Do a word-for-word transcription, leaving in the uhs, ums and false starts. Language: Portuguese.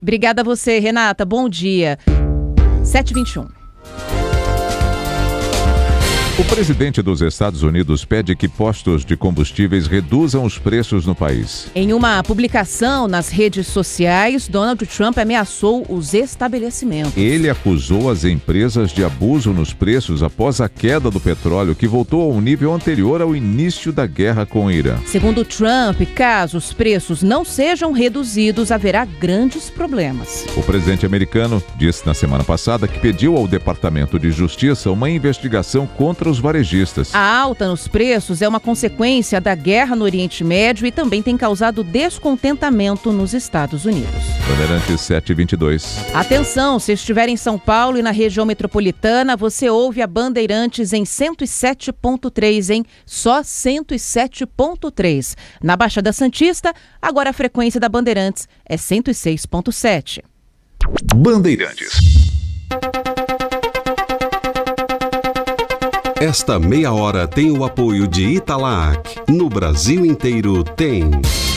Obrigada a você, Renata. Bom dia. sete e vinte e um. O presidente dos Estados Unidos pede que postos de combustíveis reduzam os preços no país. Em uma publicação nas redes sociais, Donald Trump ameaçou os estabelecimentos. Ele acusou as empresas de abuso nos preços após a queda do petróleo, que voltou ao nível anterior ao início da guerra com o Irã. Segundo Trump, caso os preços não sejam reduzidos, haverá grandes problemas. O presidente americano disse na semana passada que pediu ao Departamento de Justiça uma investigação contra os varejistas. A alta nos preços é uma consequência da guerra no Oriente Médio e também tem causado descontentamento nos Estados Unidos. Bandeirantes sete e vinte e dois. Atenção, se estiver em São Paulo e na região metropolitana, você ouve a Bandeirantes em cento e sete ponto três, hein? Só cento e sete ponto três. Na Baixada Santista, agora a frequência da Bandeirantes é cento e seis ponto sete. Bandeirantes. Esta meia hora tem o apoio de Italac. No Brasil inteiro tem.